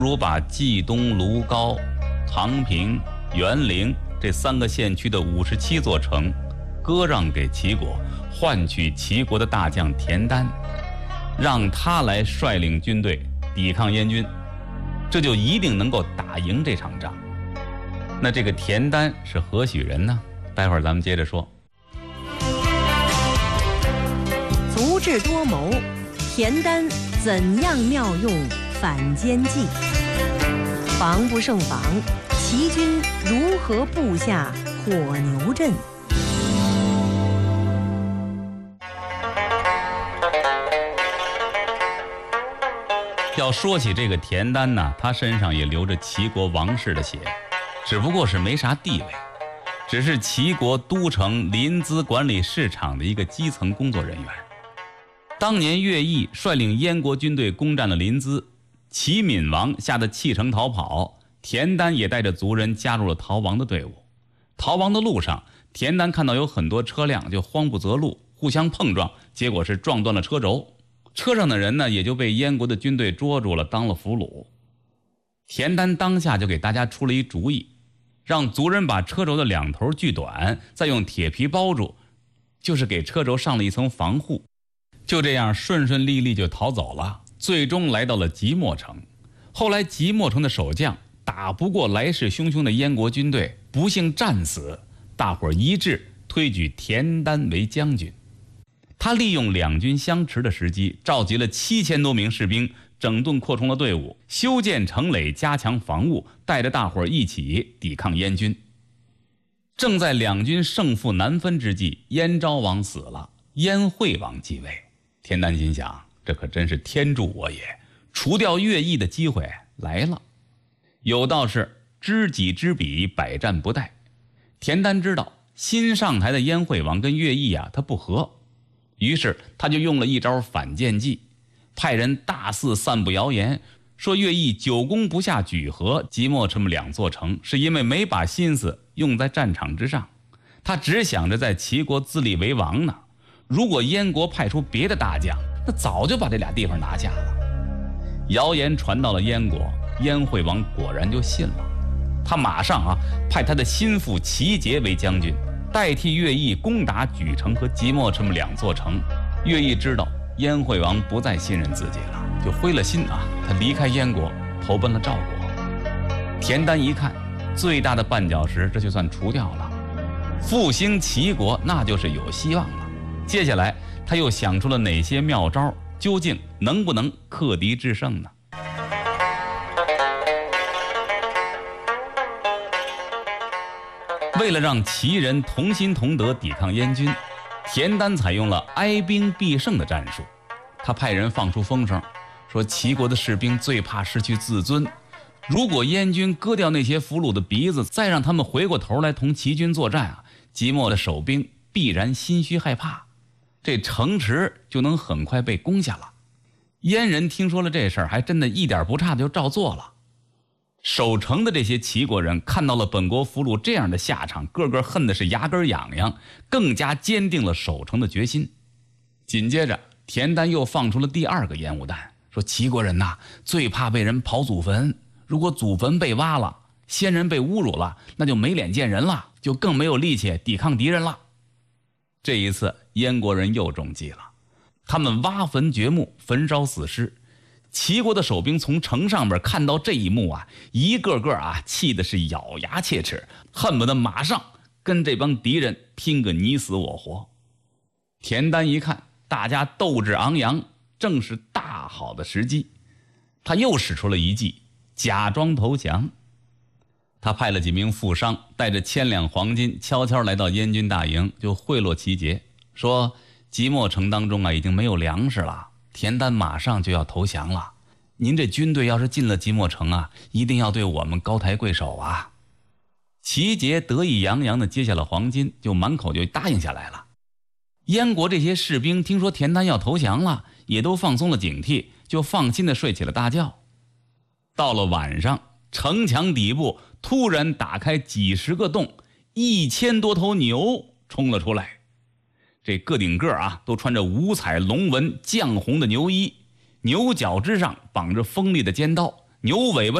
如把冀东、卢高、唐平、沅陵这3个县区的57座城割让给齐国，换取齐国的大将田丹，让他来率领军队抵抗燕军，这就一定能够打赢这场仗。那这个田丹是何许人呢？待会儿咱们接着说。 足智多谋，田丹怎样妙用反间计？防不胜防，齐军如何布下火牛阵？ 要说起这个田丹呢，他身上也流着齐国王室的血，只不过是没啥地位，只是齐国都城临淄管理市场的一个基层工作人员。当年乐毅率领燕国军队攻占了临淄，齐闵王吓得弃城逃跑，田丹也带着族人加入了逃亡的队伍。逃亡的路上，田丹看到有很多车辆就慌不择路，互相碰撞，结果是撞断了车轴。车上的人呢，也就被燕国的军队捉住了，当了俘虏。田丹当下就给大家出了一主意，让族人把车轴的2头锯短，再用铁皮包住，就是给车轴上了一层防护。就这样顺顺利利就逃走了，最终来到了即墨城。后来即墨城的守将打不过来势汹汹的燕国军队，不幸战死，大伙儿一致推举田丹为将军。他利用两军相持的时机，召集了7000多名士兵，整顿扩充了队伍，修建城垒，加强防务，带着大伙儿一起抵抗燕军。正在两军胜负难分之际，燕昭王死了，燕惠王继位。田丹心想，这可真是天助我也，除掉乐毅的机会来了。有道是知己知彼，百战不殆。田丹知道新上台的燕惠王跟乐毅他不和，于是他就用了一招反间计，派人大肆散布谣言，说乐毅久攻不下莒和、即墨这么2座城，是因为没把心思用在战场之上，他只想着在齐国自立为王呢。如果燕国派出别的大将，那早就把这2地方拿下了。谣言传到了燕国，燕惠王果然就信了。他马上派他的心腹齐杰为将军，代替乐毅攻打莒城和即墨这么2座城。乐毅知道燕惠王不再信任自己了，就灰了心他离开燕国，投奔了赵国。田丹一看，最大的绊脚石这就算除掉了，复兴齐国那就是有希望了。接下来他又想出了哪些妙招，究竟能不能克敌制胜呢？为了让齐人同心同德抵抗燕军，田丹采用了哀兵必胜的战术。他派人放出风声，说齐国的士兵最怕失去自尊，如果燕军割掉那些俘虏的鼻子，再让他们回过头来同齐军作战即墨的守兵必然心虚害怕，这城池就能很快被攻下了。燕人听说了这事儿，还真的一点不差的就照做了。守城的这些齐国人看到了本国俘虏这样的下场，个个恨的是牙根痒痒，更加坚定了守城的决心。紧接着田丹又放出了第2个烟雾弹，说齐国人最怕被人刨祖坟，如果祖坟被挖了，先人被侮辱了，那就没脸见人了，就更没有力气抵抗敌人了。这一次燕国人又中计了，他们挖坟掘墓，焚烧死尸。齐国的守兵从城上边看到这一幕一个个气的是咬牙切齿，恨不得马上跟这帮敌人拼个你死我活。田丹一看大家斗志昂扬，正是大好的时机，他又使出了一计，假装投降。他派了几名富商，带着1000两黄金，悄悄来到燕军大营，就贿赂齐杰，说即墨城当中已经没有粮食了，田丹马上就要投降了，您这军队要是进了即墨城一定要对我们高抬贵手齐杰得意洋洋地接下了黄金，就满口就答应下来了。燕国这些士兵听说田丹要投降了，也都放松了警惕，就放心地睡起了大觉。到了晚上，城墙底部突然打开几十个洞，1000多头牛冲了出来。这个顶个都穿着五彩龙纹绛红的牛衣，牛角之上绑着锋利的尖刀， 牛尾巴